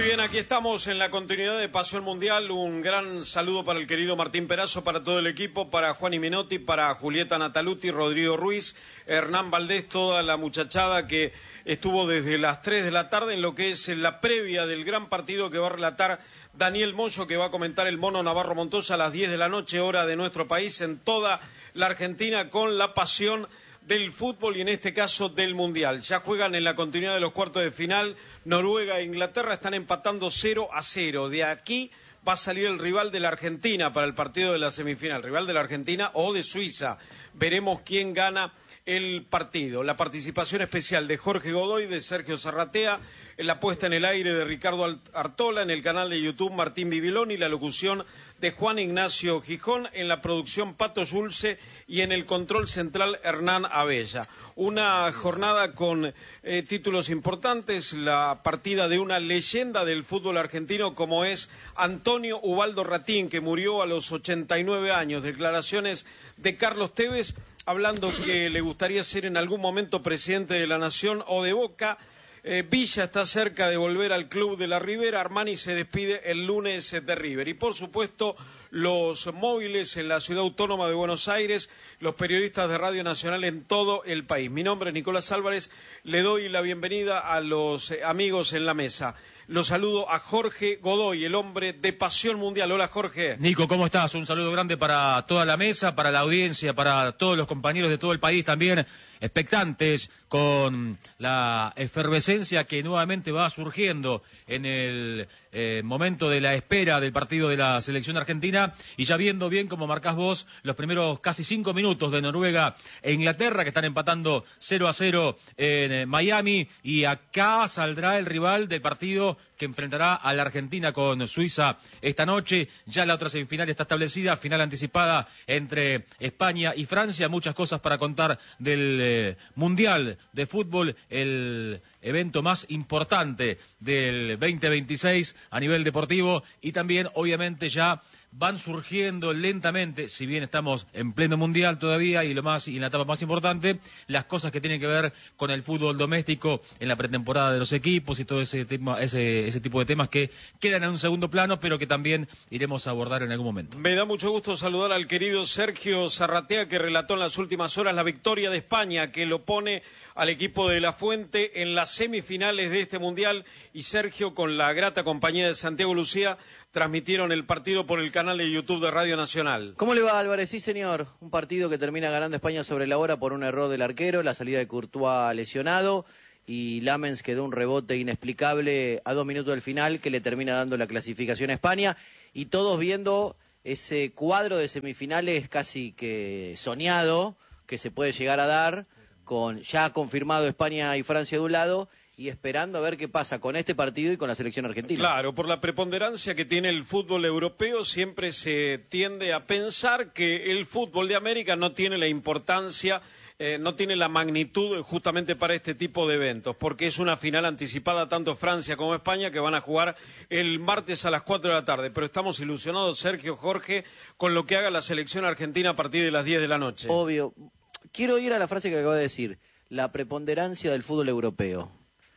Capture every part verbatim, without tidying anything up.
bien, aquí estamos en la continuidad de Pasión Mundial. Un gran saludo para el querido Martín Perazo, para todo el equipo, para Juan Menotti, para Julieta Nataluti, Rodrigo Ruiz, Hernán Valdés, toda la muchachada que estuvo desde las tres de la tarde en lo que es la previa del gran partido que va a relatar Daniel Moyo, que va a comentar el Mono Navarro Montoya a las diez de la noche, hora de nuestro país, en toda la Argentina, con la pasión del fútbol y en este caso del Mundial. Ya juegan en la continuidad de los cuartos de final. Noruega e Inglaterra están empatando cero a cero. De aquí va a salir el rival de la Argentina para el partido de la semifinal. Rival de la Argentina o de Suiza. Veremos quién gana el partido. La participación especial de Jorge Godoy, de Sergio Zarratea, la puesta en el aire de Ricardo Artola, en el canal de YouTube Martín Bibiloni, la locución de Juan Ignacio Gijón, en la producción Pato Yulce y en el control central Hernán Abella. Una jornada con eh, títulos importantes, la partida de una leyenda del fútbol argentino como es Antonio Ubaldo Ratín, que murió a los ochenta y nueve años. Declaraciones de Carlos Tevez, hablando que le gustaría ser en algún momento presidente de la Nación o de Boca. Eh, Villa está cerca de volver al club de la Ribera. Armani se despide el lunes de River. Y por supuesto, los móviles en la Ciudad Autónoma de Buenos Aires, los periodistas de Radio Nacional en todo el país. Mi nombre es Nicolás Álvarez, le doy la bienvenida a los eh, amigos en la mesa. Los saludo a Jorge Godoy, el hombre de Pasión Mundial. Hola, Jorge. Nico, ¿cómo estás? Un saludo grande para toda la mesa, para la audiencia, para todos los compañeros de todo el país también, expectantes con la efervescencia que nuevamente va surgiendo en el eh, momento de la espera del partido de la selección argentina, y ya viendo bien, como marcás vos, los primeros casi cinco minutos de Noruega e Inglaterra, que están empatando cero a cero en Miami, y acá saldrá el rival del partido que enfrentará a la Argentina con Suiza esta noche. Ya la otra semifinal está establecida, final anticipada entre España y Francia. Muchas cosas para contar del eh, Mundial de Fútbol, el evento más importante del veinte veintiséis a nivel deportivo, y también obviamente ya van surgiendo lentamente, si bien estamos en pleno mundial todavía y lo más y en la etapa más importante, las cosas que tienen que ver con el fútbol doméstico en la pretemporada de los equipos y todo ese tema, ese ese tipo de temas que quedan en un segundo plano, pero que también iremos a abordar en algún momento. Me da mucho gusto saludar al querido Sergio Zarratea, que relató en las últimas horas la victoria de España, que lo pone al equipo de La Fuente en las semifinales de este mundial, y Sergio, con la grata compañía de Santiago Lucía, transmitieron el partido por el canal de YouTube de Radio Nacional. ¿Cómo le va, Álvarez? Sí, señor. Un partido que termina ganando España sobre la hora por un error del arquero, la salida de Courtois lesionado, y Lamens quedó un rebote inexplicable a dos minutos del final que le termina dando la clasificación a España, y todos viendo ese cuadro de semifinales casi que soñado que se puede llegar a dar, con ya confirmado España y Francia de un lado, y esperando a ver qué pasa con este partido y con la selección argentina. Claro, por la preponderancia que tiene el fútbol europeo, siempre se tiende a pensar que el fútbol de América no tiene la importancia, eh, no tiene la magnitud justamente para este tipo de eventos, porque es una final anticipada tanto Francia como España, que van a jugar el martes a las cuatro de la tarde. Pero estamos ilusionados, Sergio, Jorge, con lo que haga la selección argentina a partir de las diez de la noche. Obvio. Quiero ir a la frase que acabo de decir, la preponderancia del fútbol europeo.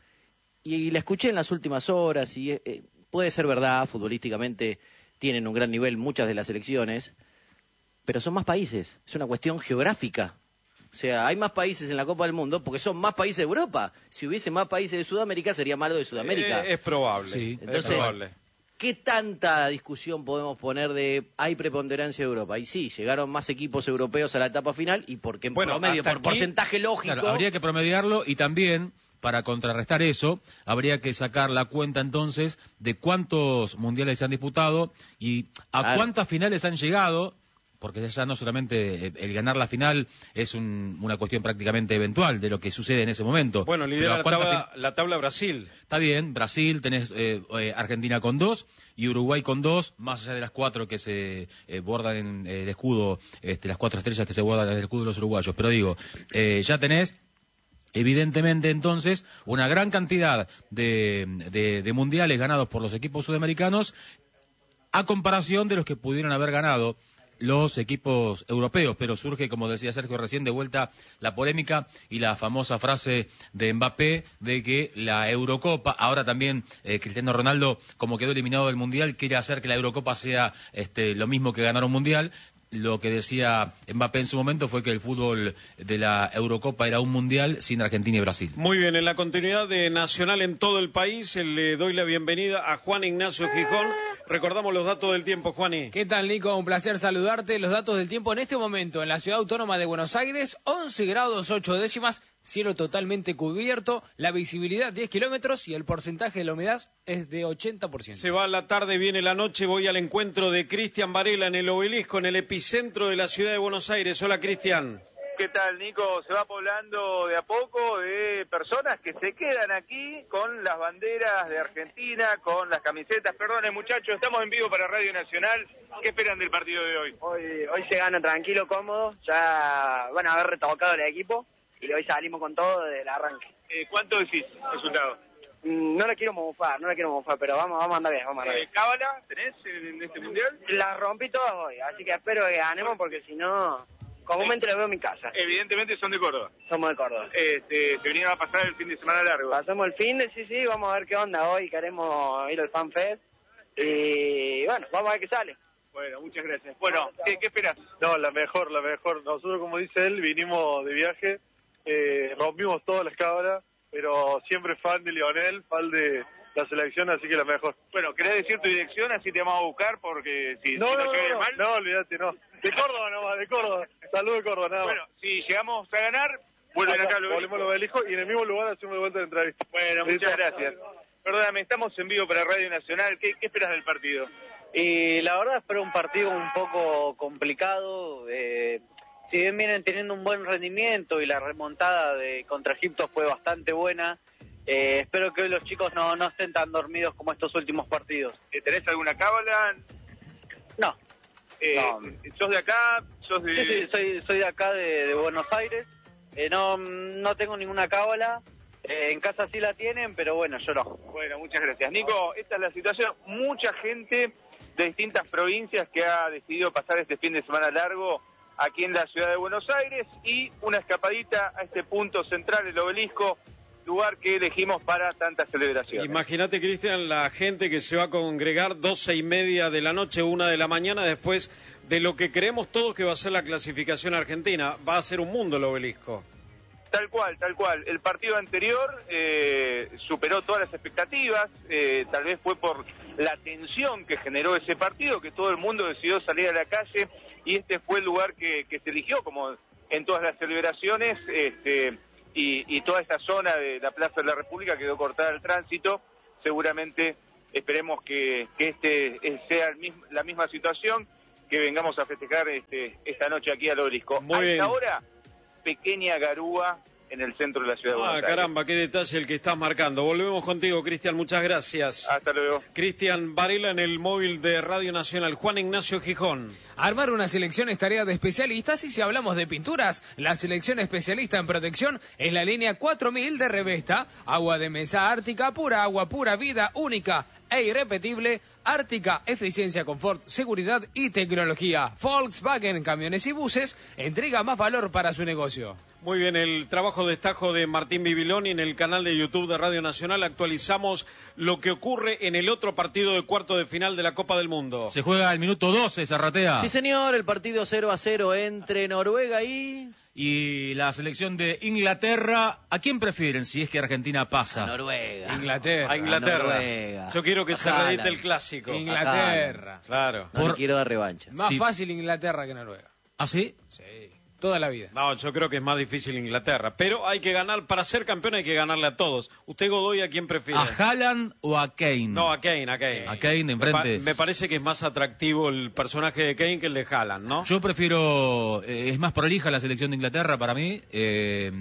Y la escuché en las últimas horas, y eh, puede ser verdad, futbolísticamente tienen un gran nivel muchas de las selecciones, pero son más países, es una cuestión geográfica. O sea, hay más países en la Copa del Mundo porque son más países de Europa. Si hubiese más países de Sudamérica, sería malo de Sudamérica. Eh, es probable, sí, Entonces, es probable. ¿Qué tanta discusión podemos poner de hay preponderancia de Europa? Y sí, llegaron más equipos europeos a la etapa final, y porque en bueno, promedio, por aquí, porcentaje lógico... Claro, habría que promediarlo, y también, para contrarrestar eso, habría que sacar la cuenta entonces de cuántos mundiales se han disputado y a claro. cuántas finales han llegado, porque ya no solamente el ganar la final es un, una cuestión prácticamente eventual de lo que sucede en ese momento. Bueno, lidera la tabla, la tabla Brasil. Está bien, Brasil, tenés eh, eh, Argentina con dos y Uruguay con dos, más allá de las cuatro que se eh, bordan en el escudo, este, las cuatro estrellas que se bordan en el escudo de los uruguayos. Pero digo, eh, ya tenés evidentemente entonces una gran cantidad de, de, de mundiales ganados por los equipos sudamericanos, a comparación de los que pudieron haber ganado los equipos europeos, pero surge, como decía Sergio recién, de vuelta la polémica y la famosa frase de Mbappé de que la Eurocopa, ahora también eh, Cristiano Ronaldo, como quedó eliminado del Mundial, quiere hacer que la Eurocopa sea este, lo mismo que ganar un Mundial. Lo que decía Mbappé en su momento fue que el fútbol de la Eurocopa era un mundial sin Argentina y Brasil. Muy bien, en la continuidad de Nacional en todo el país, le doy la bienvenida a Juan Ignacio Gijón. Recordamos los datos del tiempo, Juani. ¿Qué tal, Nico? Un placer saludarte. Los datos del tiempo en este momento en la Ciudad Autónoma de Buenos Aires, once grados ocho décimas, cielo totalmente cubierto, la visibilidad diez kilómetros y el porcentaje de la humedad es de ochenta por ciento. Se va la tarde, viene la noche, voy al encuentro de Cristian Varela en el Obelisco, en el epicentro de la ciudad de Buenos Aires. Hola, Cristian. ¿Qué tal, Nico? Se va poblando de a poco de personas que se quedan aquí con las banderas de Argentina, con las camisetas. Perdonen, muchachos, estamos en vivo para Radio Nacional. ¿Qué esperan del partido de hoy? Hoy, hoy se gana tranquilo, cómodo. Ya van a haber retocado el equipo y hoy salimos con todo desde el arranque. Eh, ¿Cuánto decís resultado? Mm, no la quiero mofar, no la quiero mofar, pero vamos, vamos a andar bien, vamos a andar bien. Eh, ¿Cábala tenés en, en este mundial? La rompí todas hoy, así que espero que ganemos porque si no, comúnmente lo veo en mi casa. Evidentemente son de Córdoba. Somos de Córdoba. Este, se vinieron a pasar el fin de semana largo. Pasamos el fin de, sí, sí, vamos a ver qué onda hoy, queremos ir al Fan Fest y bueno, vamos a ver qué sale. Bueno, muchas gracias. Bueno, ¿qué, qué esperás? No, la mejor, la mejor. Nosotros, como dice él, vinimos de viaje, eh, rompimos todas las cámaras, pero siempre fan de Lionel, fan de la selección, así que la mejor. Bueno, ¿querés decir tu dirección? Así te vamos a buscar, porque si no, si no, nos llega no, mal... no, olvídate, no. De Córdoba nomás, de Córdoba. Salud de Córdoba, nada más. Bueno, si llegamos a ganar, vuelven acá, acá volvemos al Obelisco y en el mismo lugar hacemos de vuelta de entrevista. Bueno, muchas gracias. Perdóname, estamos en vivo para Radio Nacional. ¿Qué, qué esperas del partido? Y la verdad espero un partido un poco complicado. Eh, si bien vienen teniendo un buen rendimiento y la remontada de contra Egipto fue bastante buena, eh, espero que hoy los chicos no, no estén tan dormidos como estos últimos partidos. ¿Tenés alguna cábala? No. Eh, no. ¿Sos de acá? ¿Sos de...? Sí, sí, soy, soy de acá, de, de Buenos Aires. Eh, no, no tengo ninguna cábala. Eh, en casa sí la tienen, pero bueno, yo no. Bueno, muchas gracias. Nico, esta es la situación. Mucha gente de distintas provincias que ha decidido pasar este fin de semana largo aquí en la ciudad de Buenos Aires y una escapadita a este punto central, el Obelisco, lugar que elegimos para tantas celebraciones. Imagínate, Cristian, la gente que se va a congregar doce y media de la noche, una de la mañana, después de lo que creemos todos que va a ser la clasificación argentina. Va a ser un mundo el Obelisco. Tal cual, tal cual. El partido anterior eh, superó todas las expectativas, eh, tal vez fue por la tensión que generó ese partido, que todo el mundo decidió salir a la calle y este fue el lugar que, que se eligió, como en todas las celebraciones, este, y, y toda esta zona de la Plaza de la República quedó cortada al tránsito. Seguramente esperemos que, que este sea el mismo, la misma situación, que vengamos a festejar este, esta noche aquí al Obelisco. Muy a bien. esta hora, pequeña garúa en el centro de la ciudad de Buenos Ah, Aires. caramba, qué detalle el que estás marcando. Volvemos contigo, Cristian, muchas gracias. Hasta luego. Cristian Varela en el móvil de Radio Nacional. Juan Ignacio Gijón. Armar una selección es tarea de especialistas y si hablamos de pinturas, la selección especialista en protección es la línea cuatro mil de Revesta. Agua de mesa ártica, pura agua, pura vida, única e irrepetible. Ártica, eficiencia, confort, seguridad y tecnología. Volkswagen, camiones y buses, entrega más valor para su negocio. Muy bien, el trabajo de destajo de Martín Bibiloni en el canal de YouTube de Radio Nacional. Actualizamos lo que ocurre en el otro partido de cuarto de final de la Copa del Mundo. Se juega al minuto doce, Zarratea. Sí, señor, el partido cero a cero entre Noruega y... Y la selección de Inglaterra, ¿a quién prefieren si es que Argentina pasa? A Noruega. Inglaterra. A Inglaterra. Noruega. Yo quiero que A se Haaland. reedite el clásico. Inglaterra. Claro. No Por- le quiero dar revancha. Más Sí. fácil Inglaterra que Noruega. ¿Ah, sí? Sí, toda la vida. No, yo creo que es más difícil Inglaterra. Pero hay que ganar, para ser campeón hay que ganarle a todos. ¿Usted, Godoy, a quién prefiere? ¿A Haaland o a Kane? No, a Kane, a Kane. A Kane Me, pa- enfrente. me parece que es más atractivo el personaje de Kane que el de Haaland, ¿no? Yo prefiero, eh, es más prolija la selección de Inglaterra para mí, eh,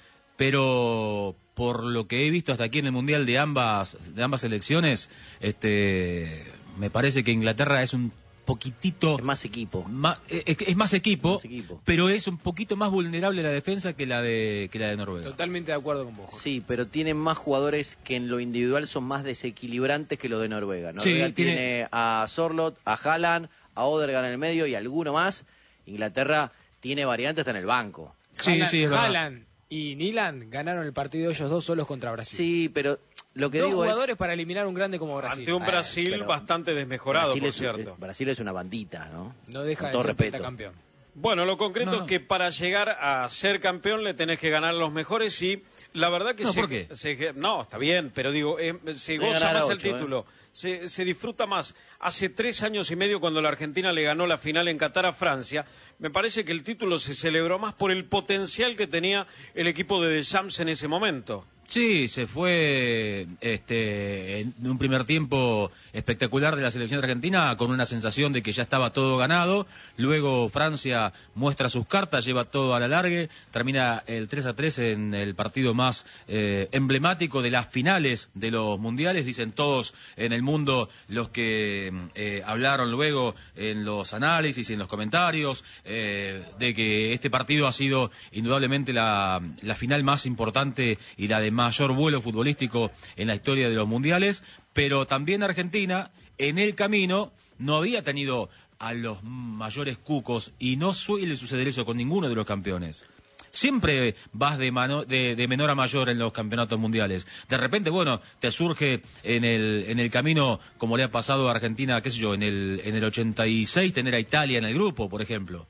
pero por lo que he visto hasta aquí en el Mundial de ambas, de ambas selecciones, este, me parece que Inglaterra es un poquitito... Es más equipo. ma- eh, es, es más equipo, Más equipo. pero es un poquito más vulnerable la defensa que la de, que la de Noruega. Totalmente de acuerdo con vos, Jorge. Sí, pero tienen más jugadores que en lo individual son más desequilibrantes que los de Noruega. Sí, Noruega tiene- tiene... a Sorloth, a Haaland, a Odegaard en el medio y alguno más. Inglaterra tiene variantes hasta en el banco. Sí, Haaland, sí, es verdad. Haaland y Nyland ganaron el partido ellos dos solos contra Brasil. Sí, pero lo que Dos digo jugadores es... para eliminar un grande como Brasil. Ante un Brasil pero bastante desmejorado, Brasil por es, cierto. es- Brasil es una bandita, ¿no? No deja Con de todo ser respeto. campeón. Bueno, lo concreto No, no. es que para llegar a ser campeón le tenés que ganar a los mejores y la verdad que No, se, ¿por qué? se- no, está bien, pero digo, eh, se Debe goza ganar a más el ocho, título, se, se disfruta más. Hace tres años y medio cuando la Argentina le ganó la final en Qatar a Francia, me parece que el título se celebró más por el potencial que tenía el equipo de Deschamps en ese momento. Sí, se fue este, en un primer tiempo espectacular de la selección de Argentina con una sensación de que ya estaba todo ganado. Luego Francia muestra sus cartas, lleva todo a la largue, termina el tres a tres en el partido más eh, emblemático de las finales de los mundiales. Dicen todos en el mundo los que eh, hablaron luego en los análisis y en los comentarios eh, de que este partido ha sido indudablemente la, la final más importante y la de mayor vuelo futbolístico en la historia de los mundiales, pero también Argentina en el camino no había tenido a los mayores cucos y no suele suceder eso con ninguno de los campeones. Siempre vas de, mano, de, de menor a mayor en los campeonatos mundiales. De repente, bueno, te surge en el, en el camino, como le ha pasado a Argentina, qué sé yo, en el, en el ochenta y seis tener a Italia en el grupo, por ejemplo.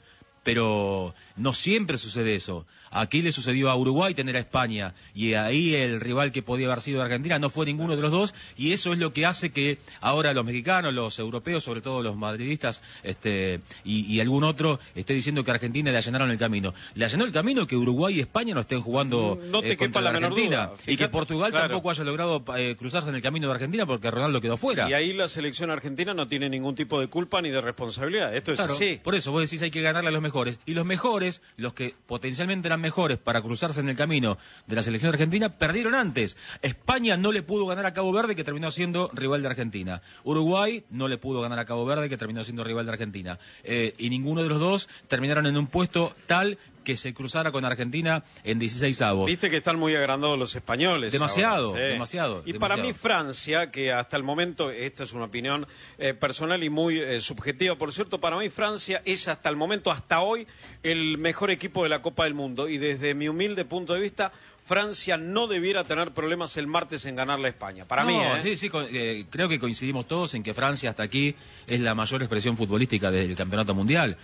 Pero no siempre sucede eso. Aquí le sucedió a Uruguay tener a España y ahí el rival que podía haber sido Argentina no fue ninguno de los dos y eso es lo que hace que ahora los mexicanos, los europeos, sobre todo los madridistas este, y, y algún otro esté diciendo que Argentina le allanaron el camino. Le allanó el camino que Uruguay y España no estén jugando No te eh, quepa contra la la menor Argentina duda. y que Fíjate, Portugal claro. tampoco haya logrado eh, cruzarse en el camino de Argentina porque Ronaldo quedó fuera. Y ahí la selección argentina no tiene ningún tipo de culpa ni de responsabilidad. Esto es Claro, así. por eso vos decís hay que ganarle a los mejores. Y los mejores, los que potencialmente eran mejores para cruzarse en el camino de la selección argentina, perdieron antes. España no le pudo ganar a Cabo Verde, que terminó siendo rival de Argentina. Uruguay no le pudo ganar a Cabo Verde, que terminó siendo rival de Argentina. Eh, y ninguno de los dos terminaron en un puesto tal que se cruzara con Argentina en dieciséis avos. Viste que están muy agrandados los españoles. Demasiado, ahora, sí. demasiado, Y demasiado. para mí Francia, que hasta el momento, esta es una opinión eh, personal y muy eh, subjetiva, por cierto, para mí Francia es hasta el momento, hasta hoy, el mejor equipo de la Copa del Mundo. Y desde mi humilde punto de vista, Francia no debiera tener problemas el martes en ganarle a España. Para No, mí, ¿eh? sí, sí, co- eh, creo que coincidimos todos en que Francia hasta aquí es la mayor expresión futbolística del campeonato mundial.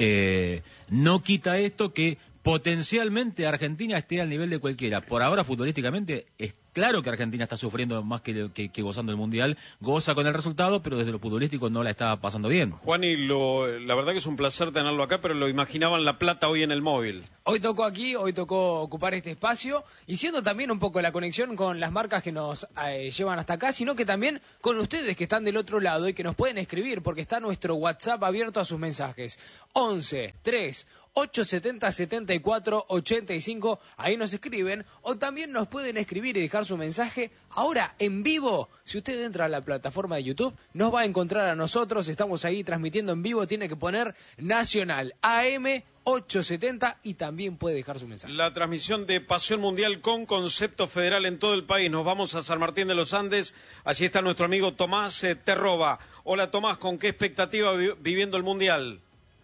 Eh, no quita esto que potencialmente Argentina esté al nivel de cualquiera. Por ahora, futbolísticamente, es claro que Argentina está sufriendo más que, que, que gozando el Mundial. Goza con el resultado, pero desde lo futbolístico no la está pasando bien. Juan, y lo, la verdad que es un placer tenerlo acá, pero lo imaginaban La Plata hoy en el móvil. Hoy tocó aquí, hoy tocó ocupar este espacio y siendo también un poco la conexión con las marcas que nos eh, llevan hasta acá, sino que también con ustedes que están del otro lado y que nos pueden escribir porque está nuestro WhatsApp abierto a sus mensajes. once, tres, ocho setenta, setenta y cuatro, ochenta y cinco, ahí nos escriben o también nos pueden escribir y dejar su mensaje ahora en vivo. Si usted entra a la plataforma de YouTube, nos va a encontrar a nosotros, estamos ahí transmitiendo en vivo, tiene que poner Nacional A M ochocientos setenta y también puede dejar su mensaje. La transmisión de Pasión Mundial con concepto federal en todo el país. Nos vamos a San Martín de los Andes. Allí está nuestro amigo Tomás eh, Terroba. Hola Tomás, ¿con qué expectativa vi- viviendo el Mundial?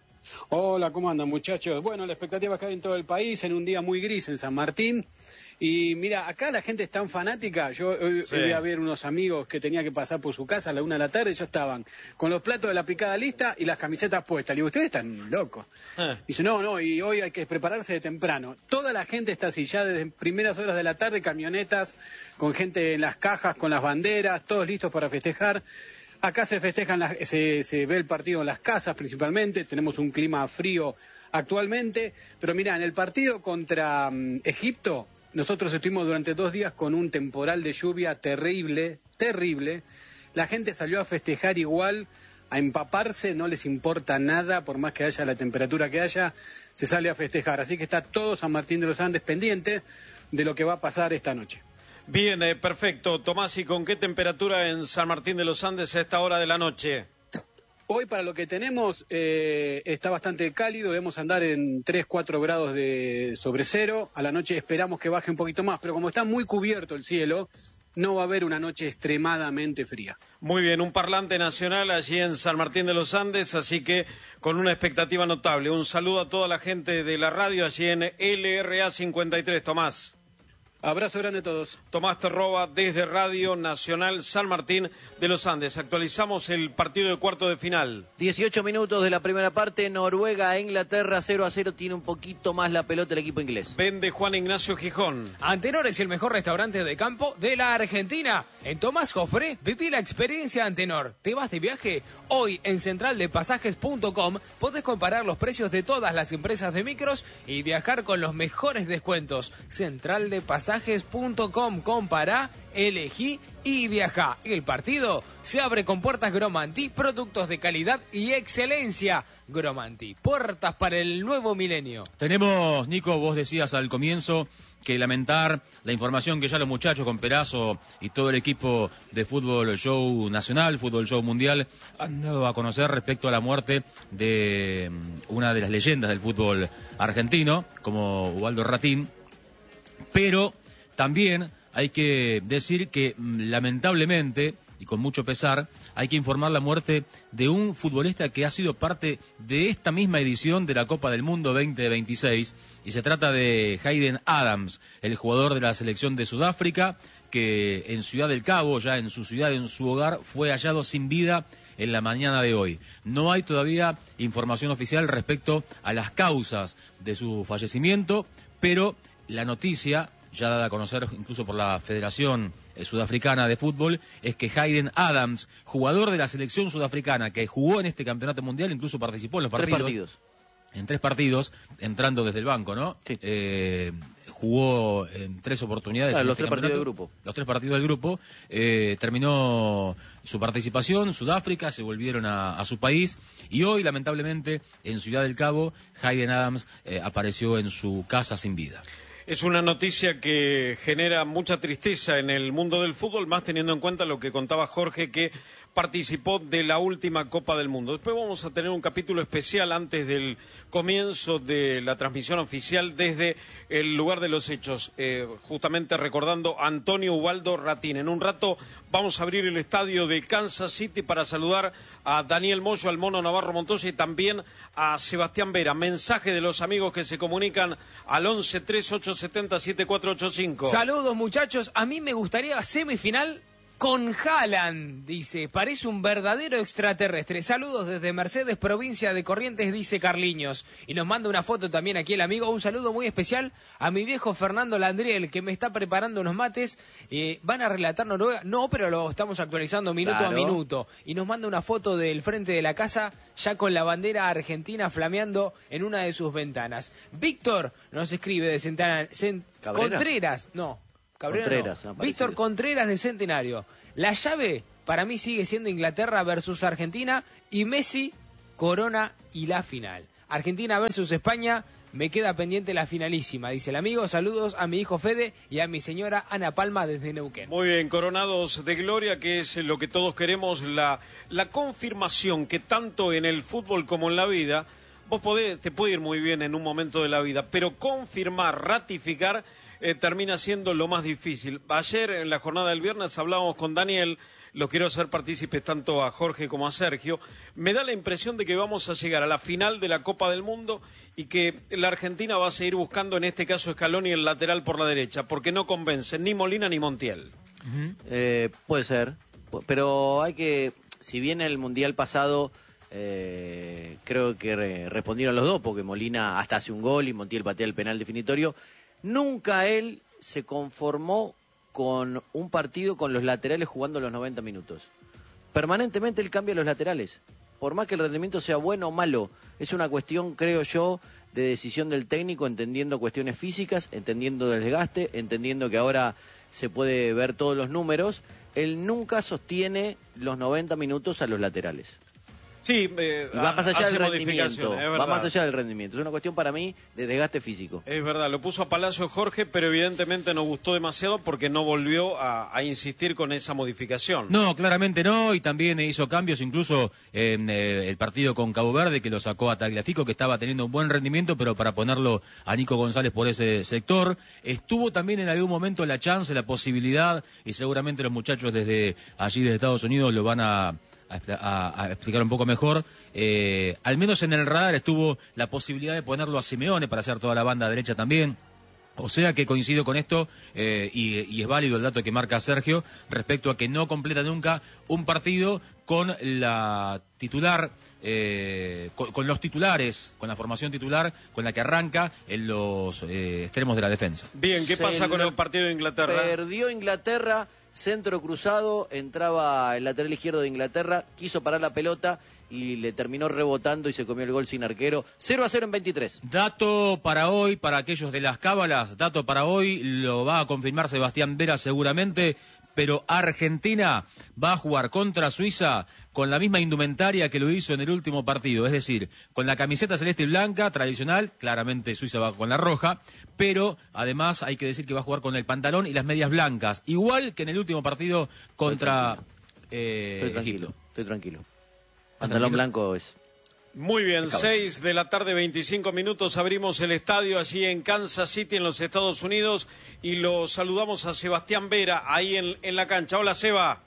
Hola, ¿cómo andan muchachos? Bueno, la expectativa que hay en todo el país, en un día muy gris en San Martín. Y mira, acá la gente es tan fanática. Yo hoy Sí. voy a ver unos amigos que tenía que pasar por su casa a la una de la tarde, ya estaban con los platos de la picada lista y las camisetas puestas. Le digo, ustedes están locos. Ah. Dice, no, no, y hoy hay que prepararse de temprano. Toda la gente está así, ya desde primeras horas de la tarde, camionetas con gente en las cajas, con las banderas, todos listos para festejar. Acá se festejan, las, se, se ve el partido en las casas principalmente, tenemos un clima frío actualmente, pero mirá, en el partido contra um, Egipto, nosotros estuvimos durante dos días con un temporal de lluvia terrible, terrible, la gente salió a festejar igual, a empaparse, no les importa nada, por más que haya la temperatura que haya, se sale a festejar, así que está todo San Martín de los Andes pendiente de lo que va a pasar esta noche. Bien, eh, perfecto. Tomás, ¿y con qué temperatura en San Martín de los Andes a esta hora de la noche? Hoy para lo que tenemos eh, está bastante cálido, debemos andar en tres, cuatro grados de sobre cero, a la noche esperamos que baje un poquito más, pero como está muy cubierto el cielo, no va a haber una noche extremadamente fría. Muy bien, un parlante nacional allí en San Martín de los Andes, así que con una expectativa notable. Un saludo a toda la gente de la radio allí en L R A cincuenta y tres, Tomás. Abrazo grande a todos. Tomás Terroba desde Radio Nacional San Martín de los Andes. Actualizamos el partido de cuarto de final. dieciocho minutos de la primera parte, Noruega, Inglaterra, cero a cero, tiene un poquito más la pelota el equipo inglés. Vende Juan Ignacio Gijón. Antenor es el mejor restaurante de campo de la Argentina. En Tomás Jofré, viví la experiencia Antenor. ¿Te vas de viaje? Hoy en central de pasajes punto com podés comparar los precios de todas las empresas de micros y viajar con los mejores descuentos. Central de pasajes punto com, compará, elegí y viajá. El partido se abre con puertas Gromanti, productos de calidad y excelencia. Gromanti, puertas para el nuevo milenio. Tenemos, Nico, vos decías al comienzo que lamentar la información que ya los muchachos con Perazo y todo el equipo de Fútbol Show Nacional, Fútbol Show Mundial, han dado a conocer respecto a la muerte de una de las leyendas del fútbol argentino, como Ubaldo Ratín, pero también hay que decir que lamentablemente y con mucho pesar hay que informar la muerte de un futbolista que ha sido parte de esta misma edición de la Copa del Mundo veinte veintiséis y se trata de Hayden Adams, el jugador de la selección de Sudáfrica que en Ciudad del Cabo, ya en su ciudad, en su hogar, fue hallado sin vida en la mañana de hoy. No hay todavía información oficial respecto a las causas de su fallecimiento, pero la noticia ya dada a conocer incluso por la Federación Sudafricana de Fútbol, es que Hayden Adams, jugador de la selección sudafricana, que jugó en este campeonato mundial, incluso participó en los partidos. Tres partidos. En tres partidos, entrando desde el banco, ¿no? Sí. Eh, jugó en tres oportunidades. Claro, en los este tres partidos campeonato. del grupo. Los tres partidos del grupo. Eh, terminó su participación, Sudáfrica, se volvieron a, a su país y hoy, lamentablemente, en Ciudad del Cabo, Hayden Adams eh, apareció en su casa sin vida. Es una noticia que genera mucha tristeza en el mundo del fútbol, más teniendo en cuenta lo que contaba Jorge, que participó de la última Copa del Mundo. Después vamos a tener un capítulo especial antes del comienzo de la transmisión oficial desde el lugar de los hechos, eh, justamente recordando a Antonio Ubaldo Ratín. En un rato vamos a abrir el estadio de Kansas City para saludar a Daniel Moyo, al Mono Navarro Montoya y también a Sebastián Vera. Mensaje de los amigos que se comunican al once tres ocho siete cero siete cuatro ocho cinco. Saludos, muchachos. A mí me gustaría semifinal con Haaland, dice. Parece un verdadero extraterrestre. Saludos desde Mercedes, provincia de Corrientes, dice Carliños. Y nos manda una foto también aquí el amigo. Un saludo muy especial a mi viejo Fernando Landriel, que me está preparando unos mates. Eh, ¿Van a relatar Noruega? No, pero lo estamos actualizando minuto Claro. a minuto. Y nos manda una foto del frente de la casa, ya con la bandera argentina flameando en una de sus ventanas. Víctor nos escribe de Centana... Cent... ¿Cabrera? Contreras, no. Cabrera Contreras, no. me parece. Víctor Contreras de Centenario. La llave para mí sigue siendo Inglaterra versus Argentina y Messi, Corona y la final. Argentina versus España, me queda pendiente la finalísima, dice el amigo. Saludos a mi hijo Fede y a mi señora Ana Palma desde Neuquén. Muy bien, coronados de gloria, que es lo que todos queremos, la, la confirmación que tanto en el fútbol como en la vida, vos podés, te puede ir muy bien en un momento de la vida, pero confirmar, ratificar, Eh, termina siendo lo más difícil. Ayer, en la jornada del viernes, hablábamos con Daniel, lo quiero hacer partícipes tanto a Jorge como a Sergio. Me da la impresión de que vamos a llegar a la final de la Copa del Mundo y que la Argentina va a seguir buscando, en este caso, Scaloni el lateral por la derecha, porque no convencen ni Molina ni Montiel. Uh-huh. eh, puede ser, pero hay que, si bien el Mundial pasado... Eh, creo que re- respondieron los dos, porque Molina hasta hace un gol y Montiel patea el penal definitorio. Nunca él se conformó con un partido con los laterales jugando los noventa minutos. Permanentemente él cambia los laterales. Por más que el rendimiento sea bueno o malo, es una cuestión, creo yo, de decisión del técnico, entendiendo cuestiones físicas, entendiendo el desgaste, entendiendo que ahora se puede ver todos los números. Él nunca sostiene los noventa minutos a los laterales. Sí, eh, y va más allá hace del rendimiento, modificaciones, es va verdad. más allá del rendimiento. Es una cuestión para mí de desgaste físico. Es verdad, lo puso a Palacio Jorge, pero evidentemente no gustó demasiado porque no volvió a, a insistir con esa modificación. No, claramente no, y también hizo cambios incluso en eh, el partido con Cabo Verde, que lo sacó a Tagliafico, que estaba teniendo un buen rendimiento, pero para ponerlo a Nico González por ese sector. Estuvo también en algún momento la chance, la posibilidad, y seguramente los muchachos desde allí de Estados Unidos lo van a... A, a, a explicar un poco mejor, eh, al menos en el radar estuvo la posibilidad de ponerlo a Simeone para hacer toda la banda derecha también. O sea que coincido con esto, eh, y, y es válido el dato que marca Sergio respecto a que no completa nunca un partido con la titular, eh, con, con los titulares, con la formación titular con la que arranca en los eh, extremos de la defensa. Bien, ¿qué Se pasa con lo el partido de Inglaterra? Perdió Inglaterra, centro cruzado, entraba el lateral izquierdo de Inglaterra, quiso parar la pelota y le terminó rebotando y se comió el gol sin arquero. cero a cero en veintitrés. Dato para hoy, para aquellos de las cábalas, dato para hoy, lo va a confirmar Sebastián Vera seguramente, pero Argentina va a jugar contra Suiza con la misma indumentaria que lo hizo en el último partido, es decir, con la camiseta celeste y blanca tradicional, claramente Suiza va con la roja, pero además hay que decir que va a jugar con el pantalón y las medias blancas, igual que en el último partido contra eh, Estoy tranquilo, Egipto. estoy tranquilo. Pantalón blanco es... Muy bien, seis de la tarde, veinticinco minutos, abrimos el estadio allí en Kansas City, en los Estados Unidos, y lo saludamos a Sebastián Vera, ahí en, en la cancha. Hola, Seba.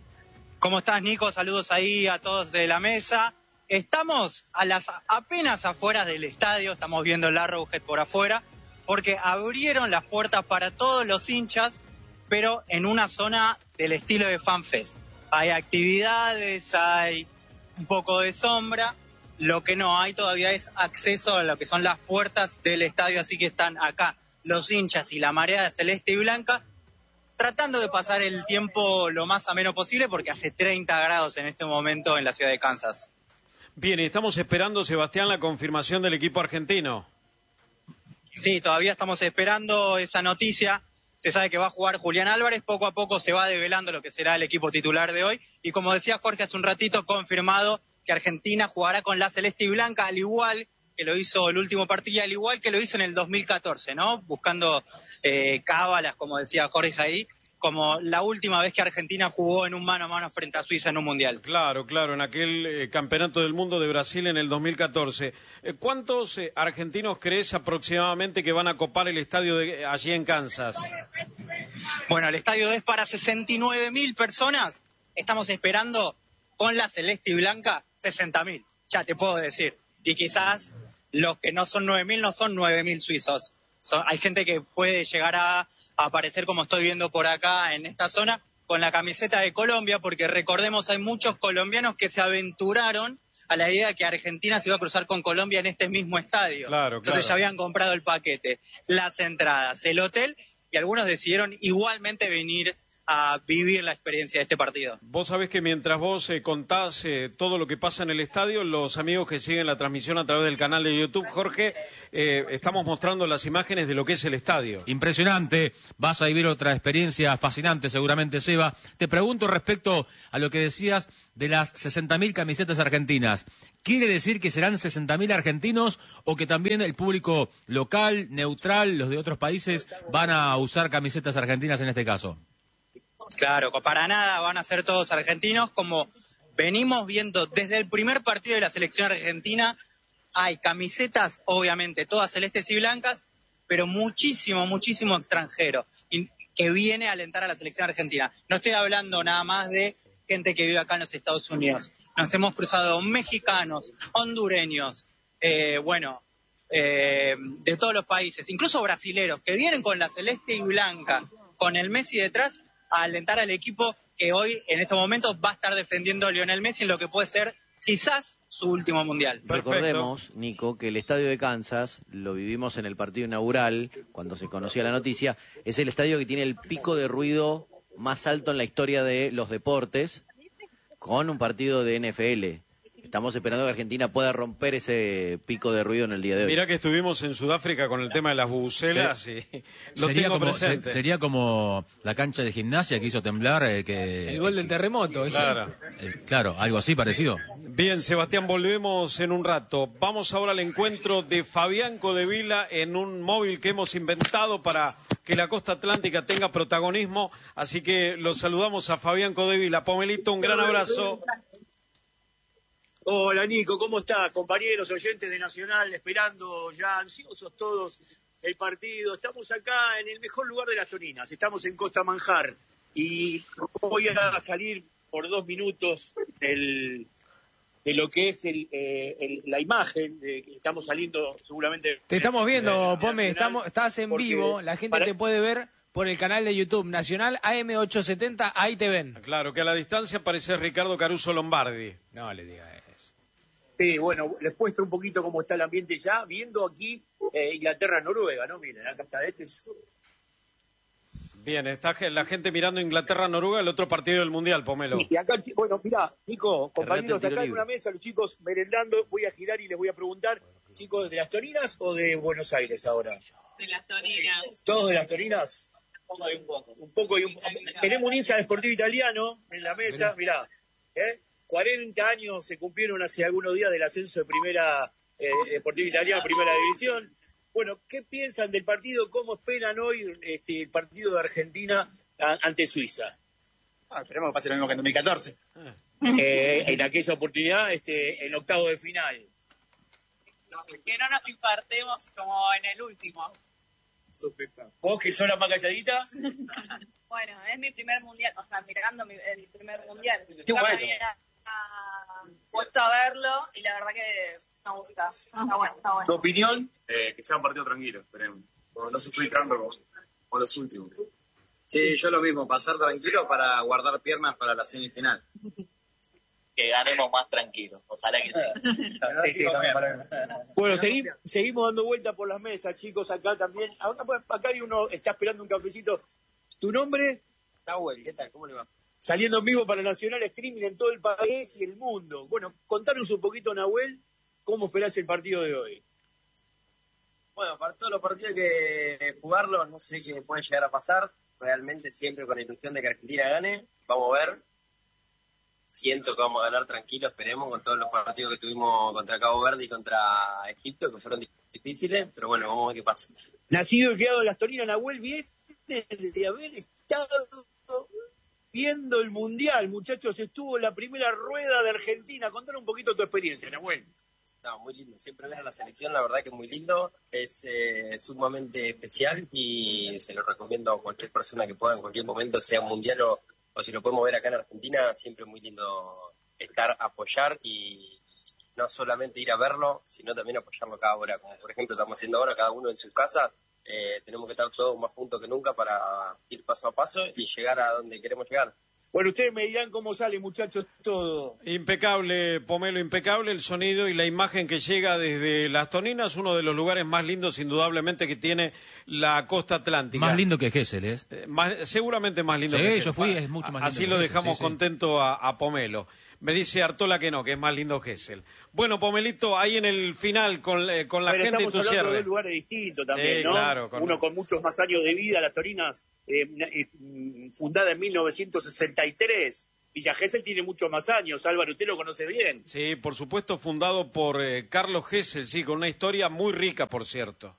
¿Cómo estás, Nico? Saludos ahí a todos de la mesa. Estamos a las apenas afueras del estadio, estamos viendo el Arrowhead por afuera, porque abrieron las puertas para todos los hinchas, pero en una zona del estilo de FanFest. Hay actividades, hay un poco de sombra. Lo que no hay todavía es acceso a lo que son las puertas del estadio, así que están acá los hinchas y la marea celeste y blanca tratando de pasar el tiempo lo más ameno posible porque hace treinta grados en este momento en la ciudad de Kansas. Bien, y estamos esperando, Sebastián, la confirmación del equipo argentino. Sí, todavía estamos esperando esa noticia. Se sabe que va a jugar Julián Álvarez, poco a poco se va develando lo que será el equipo titular de hoy. Y como decía Jorge hace un ratito, confirmado que Argentina jugará con la celeste y blanca, al igual que lo hizo el último partido, al igual que lo hizo en el dos mil catorce, ¿no? Buscando eh, cábalas, como decía Jorge ahí, como la última vez que Argentina jugó en un mano a mano frente a Suiza en un mundial. Claro, claro, en aquel eh, campeonato del mundo de Brasil en el dos mil catorce. Eh, ¿Cuántos eh, argentinos crees aproximadamente que van a copar el estadio de, allí en Kansas? Bueno, el estadio es para sesenta y nueve mil personas. Estamos esperando con la celeste y blanca sesenta mil, ya te puedo decir. Y quizás los que no son nueve mil no son nueve mil suizos. Son, hay gente que puede llegar a, a aparecer, como estoy viendo por acá en esta zona, con la camiseta de Colombia, porque recordemos, hay muchos colombianos que se aventuraron a la idea de que Argentina se iba a cruzar con Colombia en este mismo estadio. Claro, Entonces claro. ya habían comprado el paquete, las entradas, el hotel, y algunos decidieron igualmente venir a vivir la experiencia de este partido. Vos sabés que mientras vos eh, contás eh, todo lo que pasa en el estadio, los amigos que siguen la transmisión a través del canal de YouTube, Jorge, eh, estamos mostrando las imágenes de lo que es el estadio. Impresionante, vas a vivir otra experiencia fascinante seguramente, Seba. Te pregunto respecto a lo que decías de las sesenta mil camisetas argentinas. ¿Quiere decir que serán sesenta mil argentinos o que también el público local, neutral, los de otros países, van a usar camisetas argentinas en este caso? Claro, para nada van a ser todos argentinos, como venimos viendo desde el primer partido de la selección argentina. Hay camisetas, obviamente, todas celestes y blancas, pero muchísimo, muchísimo extranjero que viene a alentar a la selección argentina. No estoy hablando nada más de gente que vive acá en los Estados Unidos. Nos hemos cruzado mexicanos, hondureños, eh, bueno, eh, de todos los países, incluso brasileros, que vienen con la celeste y blanca, con el Messi detrás, a alentar al equipo que hoy, en estos momentos, va a estar defendiendo a Lionel Messi en lo que puede ser quizás su último mundial. Perfecto. Recordemos, Nico, que el estadio de Kansas, lo vivimos en el partido inaugural, cuando se conocía la noticia, es el estadio que tiene el pico de ruido más alto en la historia de los deportes, con un partido de N F L. Estamos esperando que Argentina pueda romper ese pico de ruido en el día de hoy. Mirá que estuvimos en Sudáfrica con el tema de las bubucelas sí. y lo sería tengo como, presente. se, sería como la cancha de gimnasia que hizo temblar. Eh, que, El gol del terremoto, ese. Claro. eh, claro, algo así parecido. Bien, Sebastián, volvemos en un rato. Vamos ahora al encuentro de Fabián Codevila en un móvil que hemos inventado para que la costa atlántica tenga protagonismo. Así que los saludamos a Fabián Codevila. Pomelito, un gran abrazo. Hola Nico, ¿cómo estás? Compañeros, oyentes de Nacional, esperando ya ansiosos todos el partido. Estamos acá en el mejor lugar de las Toninas, estamos en Costa Manjar y voy a salir por dos minutos del, de lo que es el, eh, el, la imagen, de que estamos saliendo seguramente... Te estamos viendo, Pome, estamos, estás en vivo, la gente para... te puede ver por el canal de YouTube Nacional A M ochocientos setenta, ahí te ven. Claro, que a la distancia parece Ricardo Caruso Lombardi. No le digas eso. Sí, bueno, les muestro un poquito cómo está el ambiente ya, viendo aquí eh, Inglaterra-Noruega, ¿no? Miren, acá está, este es... Bien, está la gente mirando Inglaterra-Noruega, el otro partido del Mundial, Pomelo. Y acá, bueno, mirá, Nico, compañeros, acá en una mesa, los chicos merendando, voy a girar y les voy a preguntar, chicos, ¿de las Toninas o de Buenos Aires ahora? De las Toninas. ¿Todos de las Toninas? Un poco. Un poco y un poco. Tenemos un hincha de Sportivo Italiano en la mesa, mirá, ¿eh? cuarenta años se cumplieron hace algunos días del ascenso de primera eh, Deportivo Italiano, primera división. Bueno, ¿qué piensan del partido? ¿Cómo esperan hoy este, el partido de Argentina a, ante Suiza? Ah, esperemos que pase lo mismo que en dos mil catorce. Eh, en aquella oportunidad, este, en octavo de final. Que no nos infartemos como en el último. ¿Vos que sos la más calladita? Bueno, es mi primer mundial, o sea, mirando mi, el primer mundial. Qué Yo bueno. me había uh, puesto a verlo y la verdad que me gusta. Está bueno, está bueno. ¿Tu opinión? Eh, que sea un partido tranquilo, esperemos. No, no sufrir tanto como, como los últimos. Sí, yo lo mismo, pasar tranquilo para guardar piernas para la semifinal. Que ganemos más tranquilos, ojalá que Sí, sí, bueno, segui- seguimos dando vuelta por las mesas, chicos, acá también. Acá, acá hay uno, está esperando un cafecito. ¿Tu nombre? Nahuel, ¿qué tal? ¿Cómo le va? Saliendo en vivo para Nacional Streaming en todo el país y el mundo. Bueno, contanos un poquito, Nahuel, ¿cómo esperás el partido de hoy? Bueno, para todos los partidos hay que jugarlos, no sé qué puede llegar a pasar. Realmente siempre con la ilusión de que Argentina gane. Vamos a ver. Siento que vamos a ganar tranquilo, esperemos, con todos los partidos que tuvimos contra Cabo Verde y contra Egipto, que fueron difíciles, pero bueno, vamos a ver qué pasa. Nacido y criado en las Toninas, Nahuel viene de haber estado viendo el Mundial, muchachos, estuvo en la primera rueda de Argentina. Contanos un poquito tu experiencia, Nahuel. No, muy lindo. Siempre ver a la selección, la verdad que es muy lindo. Es eh, sumamente especial y se lo recomiendo a cualquier persona que pueda en cualquier momento, sea mundial o, o si lo podemos ver acá en Argentina. Siempre es muy lindo estar, apoyar y no solamente ir a verlo, sino también apoyarlo cada hora. Como por ejemplo estamos haciendo ahora, cada uno en su casa. Eh, tenemos que estar todos más juntos que nunca para ir paso a paso y llegar a donde queremos llegar. Bueno, ustedes me dirán cómo sale, muchachos, todo. Impecable, Pomelo, impecable el sonido y la imagen que llega desde Las Toninas, uno de los lugares más lindos indudablemente que tiene la costa atlántica. Más lindo que Gesell, ¿es? Eh, más, seguramente más lindo Sí, que yo fui, es mucho más lindo Así que lo Gesell, dejamos sí, sí. contento a, a Pomelo. Me dice Artola que no, que es más lindo Gesell. Bueno, Pomelito, ahí en el final con, eh, con la Pero gente, estamos tu hablando de cierre. dos lugares distintos también, Sí, ¿no? claro, con- Uno con muchos más años de vida, Las Toninas, eh, eh, fundada en mil novecientos sesenta y tres. Villa Gesell tiene muchos más años. Álvaro, usted lo conoce bien. Sí, por supuesto, fundado por eh, Carlos Gesell, sí, con una historia muy rica, por cierto.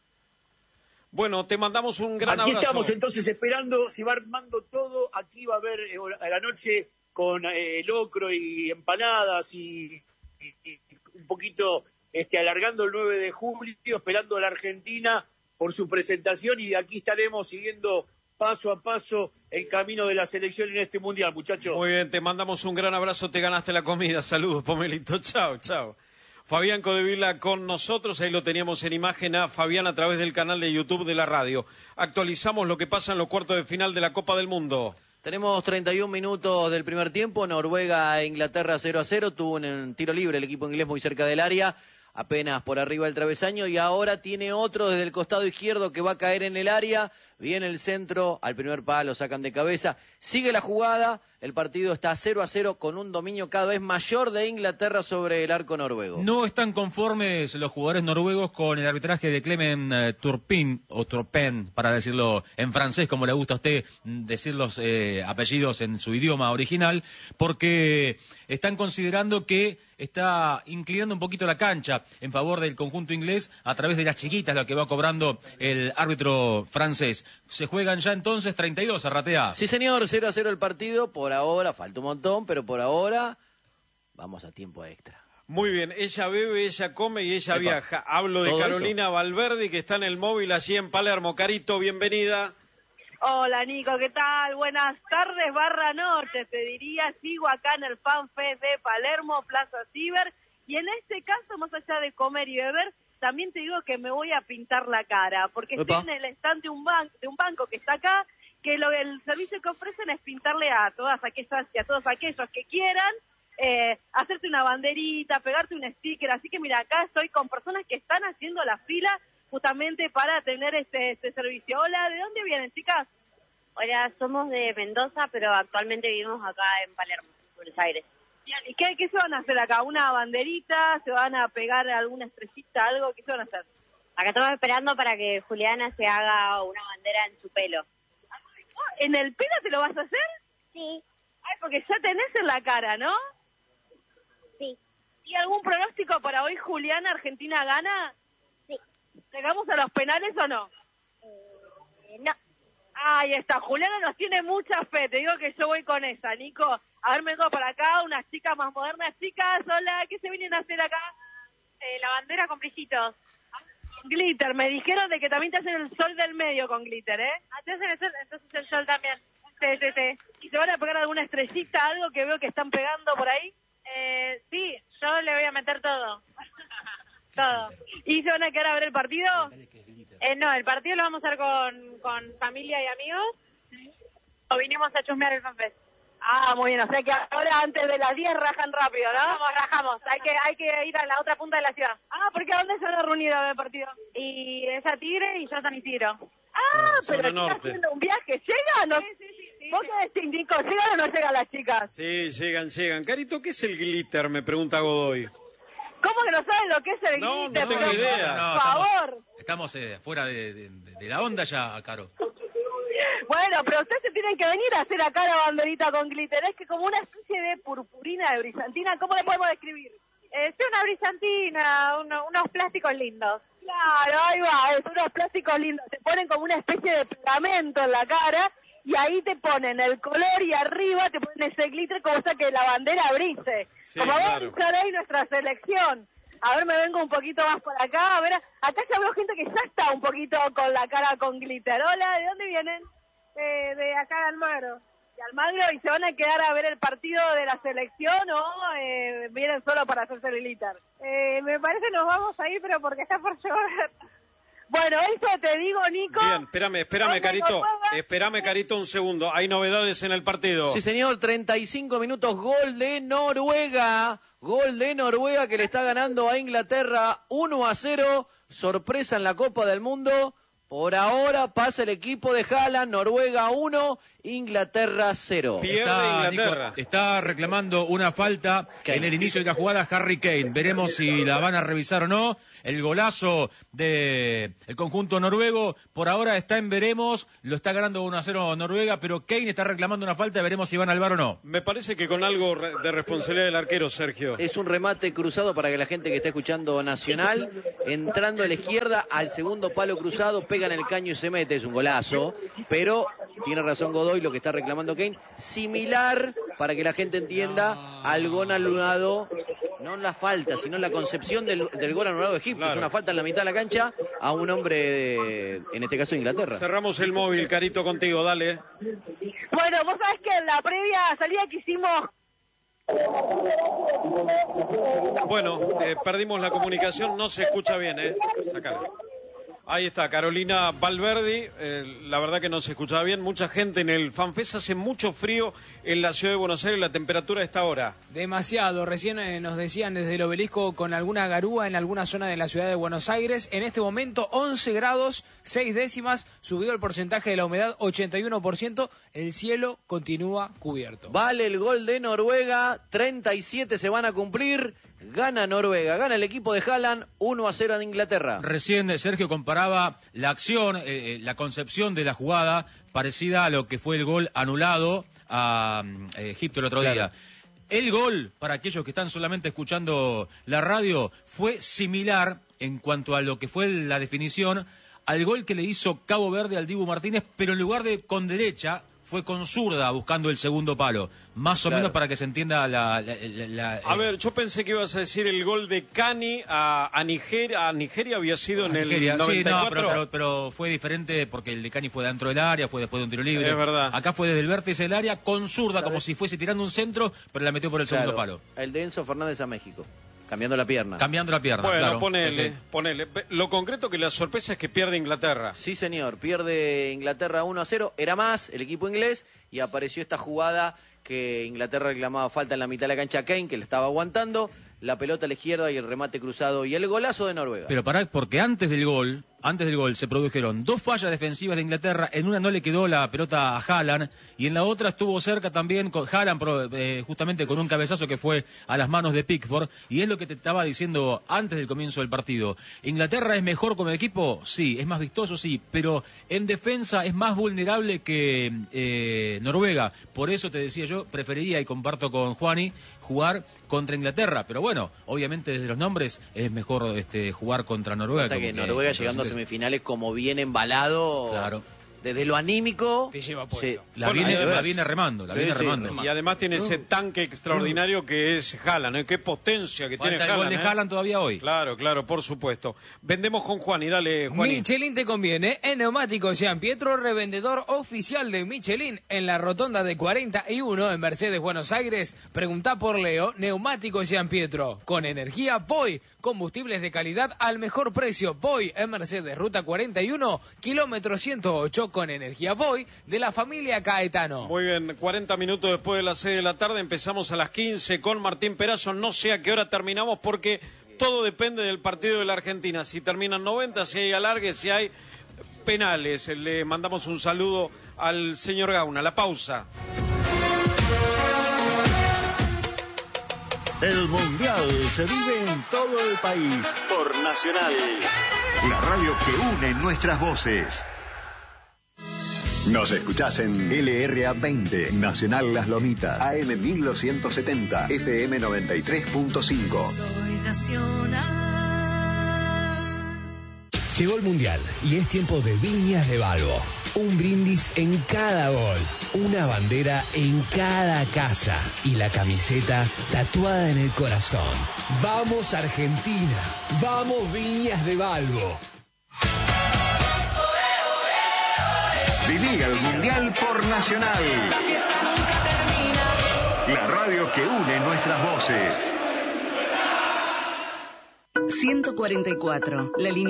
Bueno, te mandamos un gran Aquí abrazo. estamos entonces esperando, se va armando todo. Aquí va a haber eh, a la noche con eh, locro y empanadas y, y- y un poquito este, alargando el nueve de julio, esperando a la Argentina por su presentación y de aquí estaremos siguiendo paso a paso el camino de la selección en este mundial, muchachos. Muy bien, te mandamos un gran abrazo, te ganaste la comida. Saludos, Pomelito. Chao, chao. Fabián Codevila con nosotros, ahí lo teníamos en imagen a Fabián a través del canal de YouTube de la radio. Actualizamos lo que pasa en los cuartos de final de la Copa del Mundo. Tenemos treinta y un minutos del primer tiempo, Noruega e Inglaterra cero a cero, tuvo un tiro libre el equipo inglés muy cerca del área, apenas por arriba del travesaño, y ahora tiene otro desde el costado izquierdo que va a caer en el área, Viene el centro, al primer palo, sacan de cabeza. Sigue la jugada, el partido está cero a cero con un dominio cada vez mayor de Inglaterra sobre el arco noruego. No están conformes los jugadores noruegos con el arbitraje de Clement eh, Turpin, o Turpin, para decirlo en francés, como le gusta a usted decir los eh, apellidos en su idioma original, porque están considerando que está inclinando un poquito la cancha en favor del conjunto inglés a través de las chiquitas, lo que va cobrando el árbitro francés. Se juegan ya entonces treinta y dos, Arratea. Sí, señor, cero a cero el partido. Por ahora, falta un montón, pero por ahora vamos a tiempo extra. Muy bien, ella bebe, ella come y ella Epa. viaja. Hablo de Carolina eso? Valverde, que está en el móvil allí en Palermo. Carito, bienvenida. Hola Nico, ¿qué tal? Buenas tardes barra noches, te diría. Sigo acá en el FanFest de Palermo, Plaza Ciber, y en este caso, más allá de comer y beber, también te digo que me voy a pintar la cara, porque Epa. estoy en el stand de un, ban de un banco que está acá, que lo, el servicio que ofrecen es pintarle a todas aquellas y a todos aquellos que quieran, eh, hacerte una banderita, pegarte un sticker. Así que mira, acá estoy con personas que están haciendo la fila justamente para tener este, este servicio. Hola, ¿de dónde vienen, chicas? Hola, somos de Mendoza, pero actualmente vivimos acá en Palermo, Buenos Aires. ¿Y qué, qué se van a hacer acá? ¿Una banderita? ¿Se van a pegar alguna estrellita, algo? ¿Qué se van a hacer? Acá estamos esperando para que Juliana se haga una bandera en su pelo. ¿En el pelo te lo vas a hacer? Sí. Ay, porque ya tenés en la cara, ¿no? Sí. ¿Y algún pronóstico para hoy, Juliana? ¿Argentina gana? Sí. ¿Llegamos a los penales o no? Eh, no. Ahí está, Juliana nos tiene mucha fe, te digo que yo voy con esa, Nico. A ver, me vengo para acá, unas chicas más modernas. Chicas, hola, ¿qué se vienen a hacer acá? Eh, la bandera con brillitos. Glitter, me dijeron de que también te hacen el sol del medio con glitter, ¿eh? Ah, ¿te hacen el sol? Entonces el sol también. Sí, sí, sí. ¿Y se van a pegar alguna estrellita, algo que veo que están pegando por ahí? Eh, sí, yo le voy a meter todo. Todo. ¿Y se van a quedar a ver el partido? Eh, no, el partido lo vamos a hacer con, con familia y amigos. O vinimos a chusmear el FanFest. Ah, muy bien, o sea que ahora antes de las diez rajan rápido, ¿no? Vamos, rajamos, hay que hay que ir a la otra punta de la ciudad. Ah, ¿porque a dónde se van a reunir a ver el partido? Y es a Tigre y yo a San Isidro. Ah, Zona pero norte. están haciendo un viaje, ¿llegan o no? Sí, sí, sí, sí, ¿Vos sí. qué decís, Nico? ¿Llegan o no llegan las chicas? Sí, llegan, llegan. Carito, ¿qué es el glitter? Me pregunta Godoy. ¿Cómo que no saben lo que es el No, no glitter? tengo Pero, idea. No, Por favor. Estamos, estamos eh, fuera de, de, de la onda ya, Caro. Bueno, pero ustedes se tienen que venir a hacer acá la banderita con glitter. Es que como una especie de purpurina, de brillantina, ¿cómo le podemos describir? Es una brillantina, uno- unos plásticos lindos. Claro, ahí va, es unos plásticos lindos. Te ponen como una especie de pegamento en la cara y ahí te ponen el color y arriba te ponen ese glitter como sea que la bandera brille. Sí, como claro. vamos a estar ahí nuestra selección. A ver, me vengo un poquito más por acá. A ver, acá ya veo gente que ya está un poquito con la cara con glitter. Hola, ¿de dónde vienen? Eh, de acá de Almagro. ¿De Almagro? ¿Y se van a quedar a ver el partido de la selección o eh, vienen solo para hacerse el glitter? Eh, me parece nos vamos a ir, pero porque está por llover. Bueno, eso te digo, Nico. Bien, espérame, espérame, ¿Dónde Carito. Noruega? Espérame, Carito, un segundo. Hay novedades en el partido. Sí, señor, treinta y cinco minutos, gol de Noruega. Gol de Noruega que le está ganando a Inglaterra uno a cero. Sorpresa en la Copa del Mundo. Por ahora pasa el equipo de Haaland, Noruega uno, Inglaterra cero. Pierde Está, Inglaterra. Nico, está reclamando una falta Kane. en el inicio de la jugada Harry Kane. Veremos si la van a revisar o no. El golazo del conjunto noruego por ahora está en veremos. Lo está ganando uno a cero Noruega, pero Kane está reclamando una falta. Veremos si van al V A R o no. Me parece que con algo re- de responsabilidad del arquero, Sergio. Es un remate cruzado para que la gente que está escuchando Nacional, entrando a la izquierda al segundo palo cruzado, pega en el caño y se mete. Es un golazo, pero tiene razón Godoy, lo que está reclamando Kane. Similar, para que la gente entienda, al gol anulado, no en la falta, sino en la concepción del, del gol anulado de Egipto. Claro. Es una falta en la mitad de la cancha a un hombre, de, en este caso, de Inglaterra. Cerramos el móvil, Carito, contigo, dale. Bueno, vos sabés que en la previa salida que hicimos... Bueno, eh, perdimos la comunicación, no se escucha bien, ¿eh? Sacala. Ahí está, Carolina Valverdi, eh, la verdad que no se escuchaba bien, mucha gente en el FanFest, hace mucho frío en la ciudad de Buenos Aires, la temperatura está ahora. Demasiado, recién eh, nos decían desde el obelisco con alguna garúa en alguna zona de la ciudad de Buenos Aires, en este momento once grados, seis décimas, subió el porcentaje de la humedad ochenta y uno por ciento, el cielo continúa cubierto. Vale el gol de Noruega, treinta y siete se van a cumplir. Gana Noruega, gana el equipo de Haaland, uno a cero en Inglaterra. Recién Sergio comparaba la acción, eh, la concepción de la jugada parecida a lo que fue el gol anulado a eh, Egipto el otro Claro. día. El gol, para aquellos que están solamente escuchando la radio, fue similar en cuanto a lo que fue la definición al gol que le hizo Cabo Verde al Dibu Martínez, pero en lugar de con derecha, fue con zurda buscando el segundo palo. Más o Claro. menos para que se entienda la... la, la- la- A eh, ver, yo pensé que ibas a decir el gol de Cani a, a, Nigeria, a Nigeria había sido en Nigeria. el Sí, noventa y no, cuatro. pero, pero- pero fue diferente porque el de Cani fue dentro del área, fue después de un tiro libre. Es verdad. Acá fue desde el vértice del área con zurda, como si fuese tirando un centro, pero la metió por el segundo Claro, palo. el de Enzo Fernández a México, cambiando la pierna. Cambiando la pierna, Bueno, claro. ponele, Sí. ponele. Pe- Lo concreto que la sorpresa es que pierde Inglaterra. Sí, señor, pierde Inglaterra uno a cero, era más el equipo inglés y apareció esta jugada que Inglaterra reclamaba falta en la mitad de la cancha a Kane, que le estaba aguantando, la pelota a la izquierda y el remate cruzado y el golazo de Noruega. Pero pará, porque antes del gol, antes del gol se produjeron dos fallas defensivas de Inglaterra, en una no le quedó la pelota a Haaland y en la otra estuvo cerca también con Haaland pro- eh, justamente con un cabezazo que fue a las manos de Pickford, y es lo que te estaba diciendo antes del comienzo del partido. ¿Inglaterra es mejor como equipo? Sí. ¿Es más vistoso? Sí, pero en defensa es más vulnerable que eh, Noruega. Por eso te decía yo, preferiría, y comparto con Juani, jugar contra Inglaterra, pero bueno, obviamente desde los nombres es mejor este, jugar contra Noruega. Pasa que como que Noruega contra llegando a los ingleses. semifinales como bien embalado, Claro. desde lo anímico, Te lleva puesto. se- La, Bueno, viene, además- la viene remando, la Sí, viene sí, remando. Y además tiene ese tanque extraordinario que es Haaland, ¿eh? Qué potencia que Falta tiene el gol Haaland. de ¿eh? Haaland todavía hoy. Claro, claro, por supuesto. Vendemos con Juan y dale, Juan. Michelin te conviene. En Neumáticos Jean Pietro, revendedor oficial de Michelin en la rotonda de cuarenta y uno en Mercedes, Buenos Aires. Preguntá por Leo. Neumáticos Jean Pietro. Con energía Voy. Combustibles de calidad al mejor precio. Voy en Mercedes, ruta cuarenta y uno, kilómetro ciento ocho, con energía Voy de la familia Caetano. Muy bien, cuarenta minutos después de las seis de la tarde, empezamos a las quince con Martín Perazo. No sé a qué hora terminamos porque todo depende del partido de la Argentina. Si terminan noventa, si hay alargue, si hay penales. Le mandamos un saludo al señor Gauna. La pausa. El Mundial se vive en todo el país por Nacional, la radio que une nuestras voces. Nos escuchás en L R A veinte, Nacional Las Lomitas, A M mil doscientos setenta, F M noventa y tres punto cinco. Soy nacional. Llegó el Mundial y es tiempo de Viñas de Balbo. Un brindis en cada gol, una bandera en cada casa y la camiseta tatuada en el corazón. ¡Vamos Argentina! ¡Vamos Viñas de Balbo! Viví el Mundial por Nacional, la radio que une nuestras voces. ciento cuarenta y cuatro, la línea